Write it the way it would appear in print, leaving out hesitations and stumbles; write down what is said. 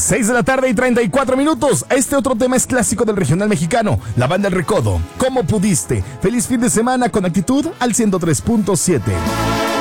6 de la tarde y 34 minutos. Este otro tema es clásico del regional mexicano. La banda El Recodo. ¿Cómo pudiste? Feliz fin de semana con actitud al 103.7.